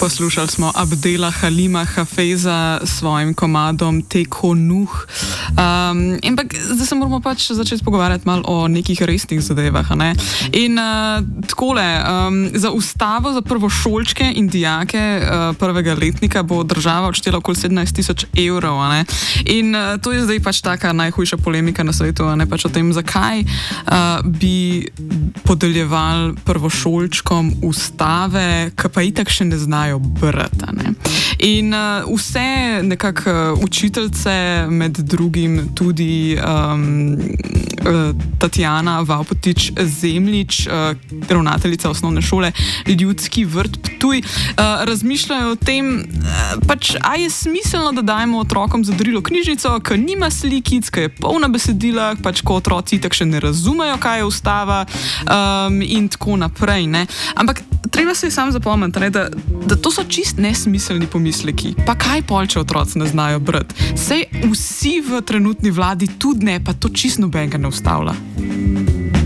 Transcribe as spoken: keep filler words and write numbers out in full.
Poslušali smo Abdela Halima Hafeza s svojim komadom Teko Nuh. Um, ampak zdaj se moramo pač začeti pogovarjati malo o nekih resnih zadevah. Ne? In uh, takole, um, za ustavo za prvošolčke in dijake uh, prvega letnika bo država odštela okoli sedemnajst tisoč evrov. Ne? In uh, to je zdaj pač taka najhujša polemika na svetu, ne pač o tem, zakaj uh, bi podeljevali prvošolčkom ustave, ki pa itak še ne znajo brati. Ne? In uh, vse nekako uh, učiteljice, med drugim tudi um, uh, Tatjana Vavpotič-Zemljič, uh, ravnateljica osnovne šole Ljudski vrt Ptuj, uh, razmišljajo o tem, uh, pač, a je smiselno, da dajemo otrokom za darilo knjižnico, ki nima slikic, ki je polna besedila, pač ko otroci itak še ne razumejo, kaj je ustava um, in tako naprej. Ne? Ampak treba se je sam zapomniti, ne, da, da to so čist nesmiselni pomisleki. Pa kaj pol, če otroci ne znajo brati? Sej vsi v trenutni vladi tudi ne, pa to čist nobenega ne ustavlja.